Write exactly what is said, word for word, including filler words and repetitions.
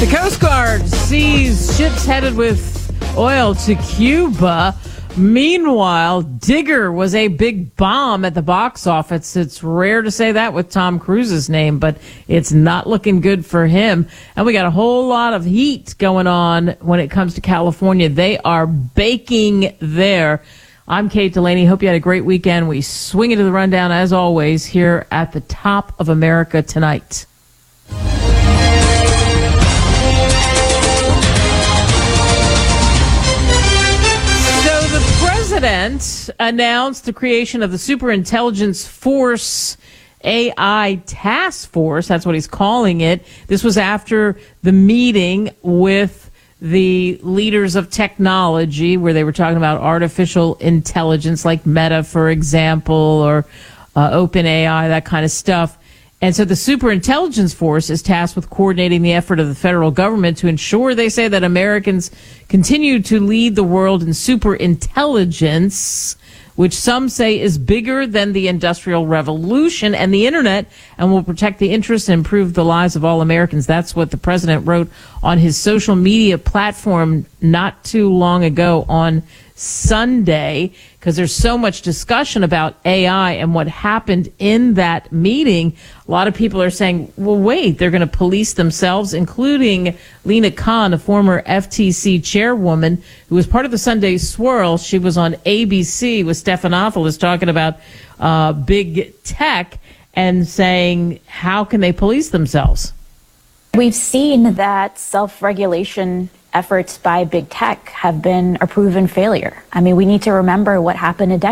Coast Guard sees ships headed with oil to Cuba. Meanwhile, Digger was a big bomb at the box office. It's rare to say that with Tom Cruise's name, but it's not looking good for him. And we got a whole lot of heat going on when it comes to California. They are baking there. I'm Kate Delaney. Hope you had a great weekend. We swing into the rundown, as always, here at the Top of America Tonight. The president announced the creation of the Superintelligence Force A I Task Force. That's what he's calling it. This was after the meeting with the leaders of technology where they were talking about artificial intelligence like Meta, for example, or uh, OpenAI, that kind of stuff. And so the Superintelligence Force is tasked with coordinating the effort of the federal government to ensure, they say, that Americans continue to lead the world in superintelligence, which some say is bigger than the Industrial Revolution and the Internet, and will protect the interests and improve the lives of all Americans. That's what the president wrote on his social media platform not too long ago on Sunday, because there's so much discussion about A I and what happened in that meeting. A lot of people are saying, well, wait, they're going to police themselves, including Lena Khan, a former F T C chairwoman who was part of the Sunday Swirl. She was on A B C with Stephanopoulos talking about uh, big tech and saying, how can they police themselves? We've seen that self-regulation efforts by big tech have been a proven failure. I mean, we need to remember what happened a decade